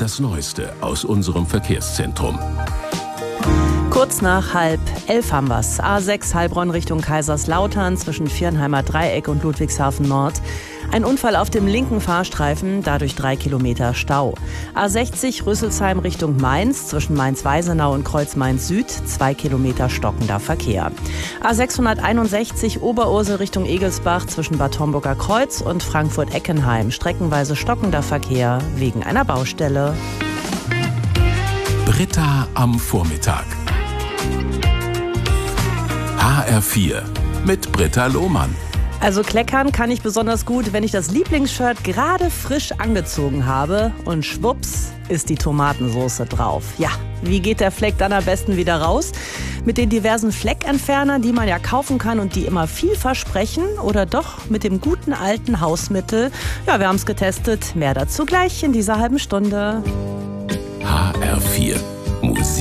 das Neueste aus unserem Verkehrszentrum. Kurz nach 10:30 haben wir's. A6 Heilbronn Richtung Kaiserslautern zwischen Viernheimer Dreieck und Ludwigshafen Nord. Ein Unfall auf dem linken Fahrstreifen, dadurch 3 Kilometer Stau. A60 Rüsselsheim Richtung Mainz zwischen Mainz-Weisenau und Kreuz-Mainz-Süd, 2 Kilometer stockender Verkehr. A661 Oberursel Richtung Egelsbach zwischen Bad Homburger Kreuz und Frankfurt-Eckenheim, streckenweise stockender Verkehr wegen einer Baustelle. Britta am Vormittag. HR4 mit Britta Lohmann. Also kleckern kann ich besonders gut, wenn ich das Lieblingsshirt gerade frisch angezogen habe und schwupps ist die Tomatensoße drauf. Ja, wie geht der Fleck dann am besten wieder raus? Mit den diversen Fleckentfernern, die man ja kaufen kann und die immer viel versprechen, oder doch mit dem guten alten Hausmittel? Ja, wir haben es getestet. Mehr dazu gleich in dieser halben Stunde.